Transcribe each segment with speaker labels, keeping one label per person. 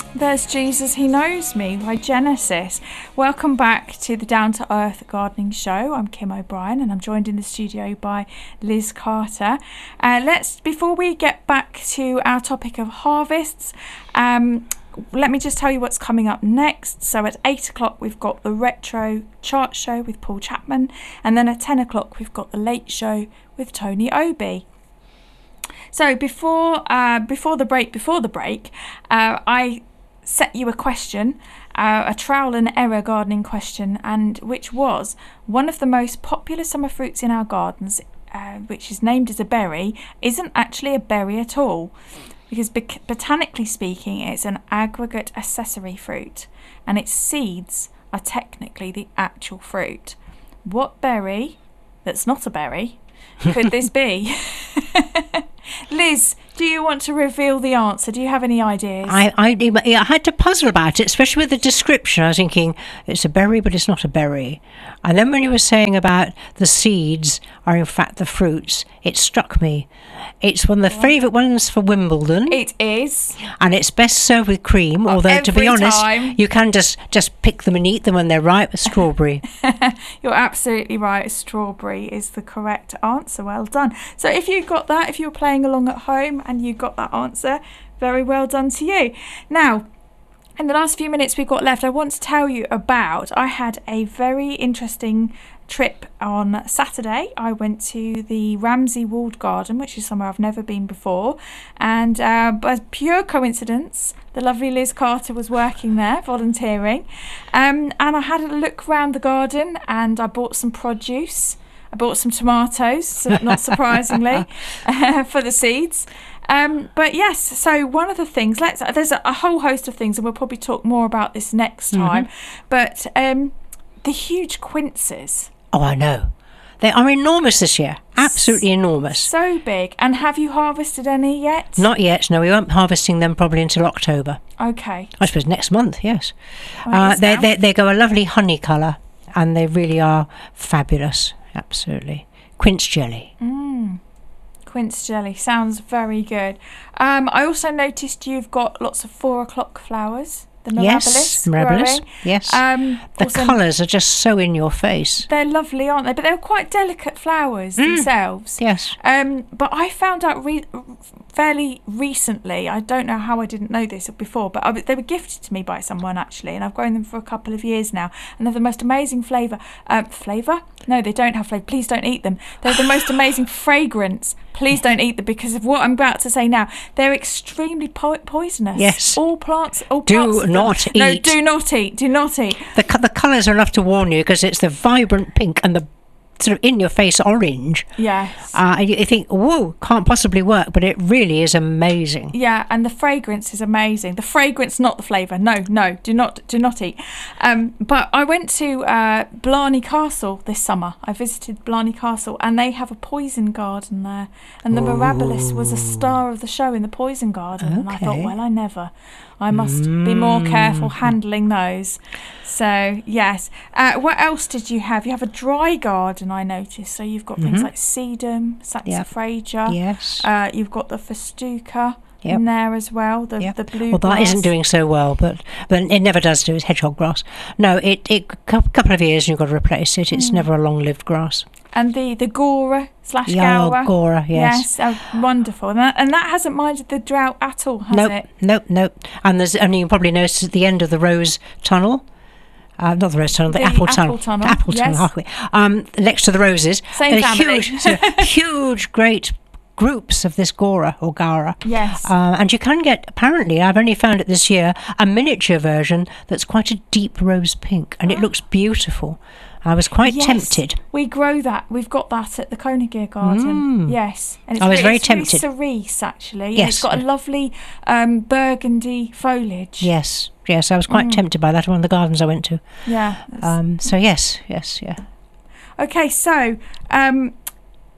Speaker 1: There's Jesus, He Knows Me by Genesis. Welcome back to the Down to Earth Gardening Show. I'm Kim O'Brien and I'm joined in the studio by Liz Carter. Before we get back to our topic of harvests, let me just tell you what's coming up next. So at 8 o'clock we've got the Retro Chart Show with Paul Chapman, and then at 10 o'clock we've got the Late Show with Tony Obi. So before the break, I set you a question, a trial and error gardening question, and which was one of the most popular summer fruits in our gardens, which is named as a berry, isn't actually a berry at all, because botanically speaking it's an aggregate accessory fruit and its seeds are technically the actual fruit. What berry that's not a berry could this be? Liz, do you want to reveal the answer? Do you have any ideas?
Speaker 2: I had to puzzle about it, especially with the description. I was thinking, it's a berry, but it's not a berry. And then when you were saying about the seeds are in fact the fruits, it struck me. It's one of the favourite ones for Wimbledon.
Speaker 1: It is.
Speaker 2: And it's best served with cream, although to be honest, you can just pick them and eat them when they're ripe with strawberry.
Speaker 1: You're absolutely right. Strawberry is the correct answer. Well done. So if you got that, if you were playing along at home and you got that answer, very well done to you. Now, in the last few minutes we've got left, I want to tell you about, I had a very interesting trip on Saturday. I went to the Ramsey Walled Garden, which is somewhere I've never been before, and by pure coincidence the lovely Liz Carter was working there, volunteering, and I had a look around the garden and I bought some produce. I bought some tomatoes, not surprisingly, for the seeds. But yes, so one of the things, there's a whole host of things, and we'll probably talk more about this next time, but the huge quinces.
Speaker 2: Oh, I know. They are enormous this year. Absolutely enormous.
Speaker 1: So big. And have you harvested any yet?
Speaker 2: Not yet. No, we won't be harvesting them probably until October.
Speaker 1: Okay.
Speaker 2: I suppose next month, yes. They go a lovely honey colour, and they really are fabulous. Absolutely. Quince jelly.
Speaker 1: Quince jelly. Sounds very good. I also noticed you've got lots of 4 o'clock flowers. The Mirabilis.
Speaker 2: Yes. The colours are just so in your face.
Speaker 1: They're lovely, aren't they? But they're quite delicate flowers themselves.
Speaker 2: Yes.
Speaker 1: But I found out fairly recently, I don't know how I didn't know this before, but they were gifted to me by someone actually, and I've grown them for a couple of years now, and they're the most amazing flavour? No, they don't have flavour. Please don't eat them. They're the most amazing fragrance. Please don't eat them because of what I'm about to say now. They're extremely poisonous.
Speaker 2: Yes.
Speaker 1: All plants.
Speaker 2: Do not eat.
Speaker 1: No, do not eat. Do not eat.
Speaker 2: The colours are enough to warn you because it's the vibrant pink and the sort of in your face orange.
Speaker 1: Yes.
Speaker 2: You think, whoa, can't possibly work, but it really is amazing.
Speaker 1: Yeah, and the fragrance is amazing. The fragrance, not the flavour. No, do not eat. But I went to Blarney Castle this summer. I visited Blarney Castle, and they have a poison garden there. And the Mirabilis was a star of the show in the poison garden.
Speaker 2: Okay.
Speaker 1: And I thought, I must be more careful handling those. So, yes. What else did you have? You have a dry garden, I noticed. So you've got things like sedum, saxifraga.
Speaker 2: Yes.
Speaker 1: You've got the festuca in there as well, the blue
Speaker 2: Well, that
Speaker 1: grass.
Speaker 2: isn't doing so well, but it never does do. It's hedgehog grass. No, it couple of years and you've got to replace it. It's never a long-lived grass.
Speaker 1: And the Gora / Gaura.
Speaker 2: Gora, yes.
Speaker 1: Yes, wonderful. And that hasn't minded the drought at all, has it?
Speaker 2: Nope. And you probably noticed at the end of the Rose Tunnel, not the Rose Tunnel, the Apple Tunnel.
Speaker 1: Tunnel.
Speaker 2: The Apple Tunnel, halfway. Next to the roses.
Speaker 1: Same family.
Speaker 2: Huge, great groups of this Gora or Gaura.
Speaker 1: Yes.
Speaker 2: And you can get, apparently, I've only found it this year, a miniature version that's quite a deep rose pink, and it looks beautiful. I was quite tempted.
Speaker 1: We grow that. We've got that at the Koenigier garden. Yes. And it's
Speaker 2: I was very
Speaker 1: It's
Speaker 2: tempted.
Speaker 1: cerise, actually.
Speaker 2: Yes.
Speaker 1: And it's got a lovely burgundy foliage.
Speaker 2: Yes. I was quite tempted by that one of the gardens I went to.
Speaker 1: Yeah.
Speaker 2: So yes.
Speaker 1: Okay, so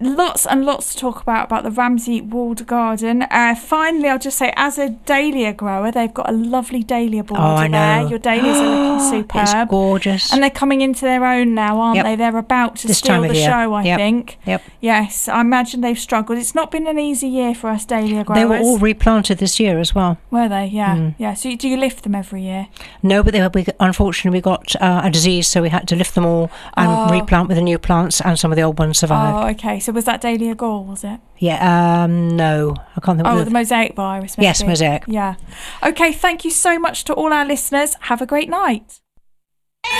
Speaker 1: lots and lots to talk about the Ramsey walled garden. Finally, I'll just say, as a dahlia grower, they've got a lovely dahlia border
Speaker 2: I know.
Speaker 1: there. Your dahlias are looking superb.
Speaker 2: It's gorgeous.
Speaker 1: And they're coming into their own now, aren't
Speaker 2: Yep.
Speaker 1: they? They're about to
Speaker 2: This
Speaker 1: steal
Speaker 2: time of
Speaker 1: the
Speaker 2: year.
Speaker 1: show, I
Speaker 2: Yep.
Speaker 1: think.
Speaker 2: Yep.
Speaker 1: Yes, I imagine they've struggled. It's not been an easy year for us dahlia growers.
Speaker 2: They were all replanted this year as well.
Speaker 1: Were they? Yeah. Yeah. So do you lift them every year?
Speaker 2: No, but unfortunately we got a disease, so we had to lift them all and replant with the new plants, and some of the old ones survived.
Speaker 1: Oh, okay. So was that dahlia gall, was it?
Speaker 2: Yeah, no, I can't think.
Speaker 1: Oh, the mosaic virus, maybe.
Speaker 2: Yes, mosaic.
Speaker 1: Yeah. Okay, thank you so much to all our listeners. Have a great night.